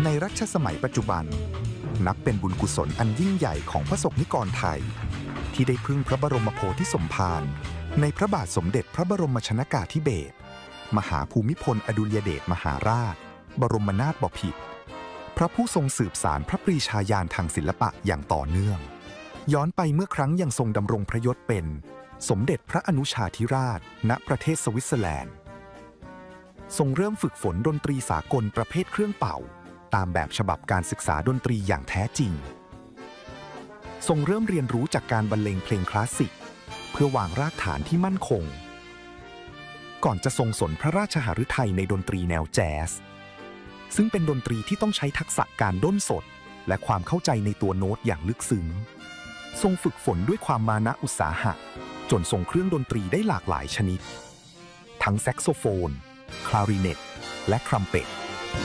ในรัชสมัยปัจจุบันนับเป็นบุญกุศลอันยิ่งใหญ่ของพระสงฆ์นิกรไทยที่ได้พึ่งพระบรมโพธิสมภารในพระบาทสมเด็จพระบรมชนกาธิเบศรมหาภูมิพลอดุลยเดชมหาราชบรมนาถบพิตรพระผู้ทรงสืบสานพระปรีชาญาณทางศิลปะอย่างต่อเนื่องย้อนไปเมื่อครั้งยังทรงดำรงพระยศเป็นสมเด็จพระอนุชาธิราชณประเทศสวิตเซอร์แลนด์ทรงเริ่มฝึกฝนดนตรีสากลประเภทเครื่องเป่าตามแบบฉบับการศึกษาดนตรีอย่างแท้จริงทรงเริ่มเรียนรู้จากการบรรเลงเพลงคลาสสิกเพื่อวางรากฐานที่มั่นคงก่อนจะทรงสนพระราชหฤทัยในดนตรีแนวแจ๊สซึ่งเป็นดนตรีที่ต้องใช้ทักษะการด้นสดและความเข้าใจในตัวโน้ตอย่างลึกซึ้งทรงฝึกฝนด้วยความมานะอุตสาหะจนทรงเครื่องดนตรีได้หลากหลายชนิดทั้งแซกโซโฟนคลาริเนตและทรัมเป็ต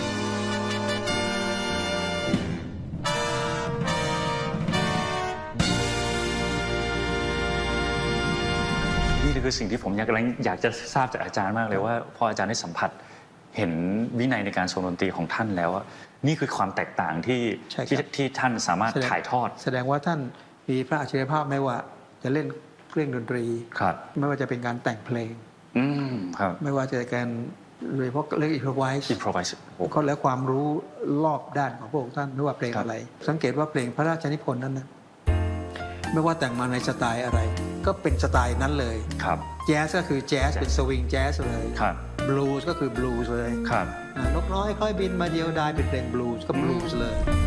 นี่คือสิ่งที่ผมอยากจะทราบจากอาจารย์มากเลยว่าพออาจารย์ได้สัมผัสเห็นวินัยในการทรงดนตรีของท่านแล้วนี่คือความแตกต่างที่ท่านสามารถถ่ายทอดแสดงว่าท่านมีพระอัจฉริยภาพไม่ว่าจะเล่นเครื่องดนตรีไม่ว่าจะเป็นการแต่งเพลงไม่ว่าจะการโดยเฉพาะเรื่องimprovise ก็แล้วความรู้รอบด้านของพระองค์ท่านไม่ว่าเพลงอะไรสังเกตว่าเพลงพระราชนิพนธ์นั้นนะไม่ว่าแต่งมาในสไตล์อะไรก็เป็นสไตล์นั้นเลยแจ๊สก็คือแจ๊สเป็นสวิงแจ๊สเลยบลูส์ก็คือบลูส์เลยนกน้อยค่อยบินมาเดียวดายเป็นเพลงบลูส์ก็บลูส์เลย